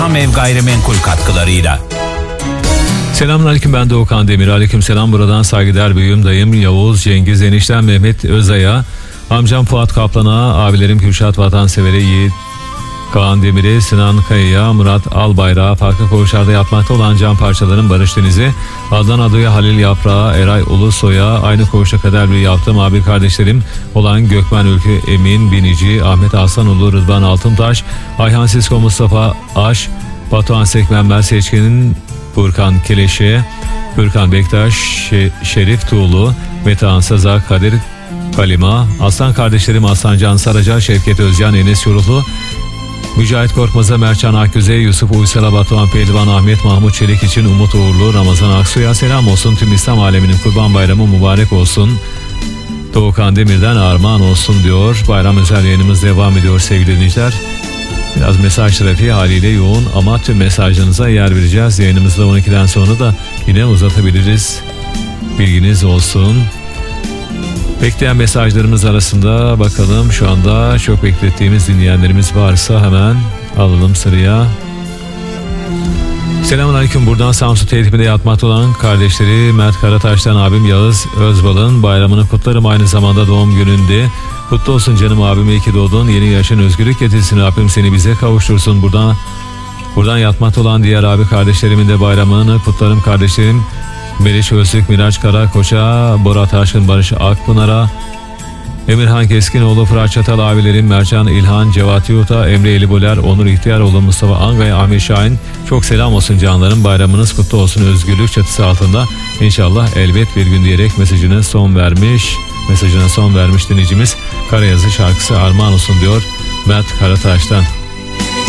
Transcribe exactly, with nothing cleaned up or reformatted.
Ev Gayrimenkul katkılarıyla. Selamünaleyküm, ben Doğukan Demir. Aleykümselam, buradan saygıdeğer büyüğüm, dayım Yavuz, Cengiz, eniştem Mehmet Özay'a, amcam Fuat Kaplan'a, abilerim Kürşat Vatansever'e, Yiğit Kaan Demir'e, Sinan Kaya'ya, Murat Albayrak'a, farklı koğuşlarda yatmakta olan can parçaların Barış Deniz'e, Adnan Adı'ya, Halil Yaprağa, Eray Ulusoy'a, aynı koğuşa kadar bir yaptığım abi kardeşlerim olan Gökmen Ülkü, Emin Binici, Ahmet Aslanoğlu, Rıdvan Altıntaş, Ayhan Sisko, Mustafa Aş, Batuhan Sekmenber Seçkin'in, Furkan Keleşe, Furkan Bektaş, Şerif Tuğlu, Metehan Sazak, Kadir Kalima, Aslan kardeşlerim Aslan Can Saraca, Şevket Özcan, Enes Yorullu, Mücahit Korkmaz'a, Merçan Akgüze, Yusuf Uysal'a, Batuhan Pehlivan, Ahmet Mahmut Çelik için, Umut Uğurlu, Ramazan Aksu'ya selam olsun. Tüm İslam aleminin Kurban Bayramı mübarek olsun. Doğukan Demir'den armağan olsun diyor. Bayram özel yayınımız devam ediyor sevgili dinleyiciler. Biraz mesaj trafiği haliyle yoğun ama tüm mesajlarınıza yer vereceğiz. Yayınımızda on ikiden sonra da yine uzatabiliriz. Bilginiz olsun. Bekleyen mesajlarımız arasında bakalım, şu anda çok beklettiğimiz dinleyenlerimiz varsa hemen alalım sıraya. Selamünaleyküm, buradan Samsun Teyitli'de yatmakta olan kardeşleri Mert Karataş'tan abim Yağız Özbal'ın bayramını kutlarım, aynı zamanda doğum gününde. Kutlu olsun canım abim, iyi ki doğdun, yeni yaşın özgürlük getirsin Rabbim, seni bize kavuştursun. Buradan buradan yatmakta olan diğer abi kardeşlerimin de bayramını kutlarım kardeşlerim. Meriç Öztürk, Miraç Karakoç'a, Bora Taşkın, Barış Akpınar'a, Emirhan Keskinoğlu, Fırat Çatal abilerim, Mercan İlhan, Cevat Yurt'a, Emre Eliboler, Onur İhtiyaroğlu, Mustafa Angay, Ahmet Şahin, çok selam olsun canlarım, bayramınız kutlu olsun özgürlük çatısı altında inşallah elbet bir gün diyerek mesajına son vermiş mesajına son vermiş dinleyicimiz. Karayazı şarkısı armağan olsun diyor Mert Karataş'tan.